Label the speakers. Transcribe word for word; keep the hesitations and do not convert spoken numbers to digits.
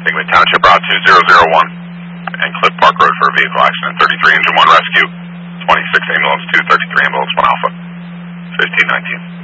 Speaker 1: Binghamton Township Route two zero zero one and Cliff Park Road for a vehicle accident. thirty-three Engine one Rescue, twenty-six Ambulance two, thirty-three Ambulance one Alpha, fifteen nineteen.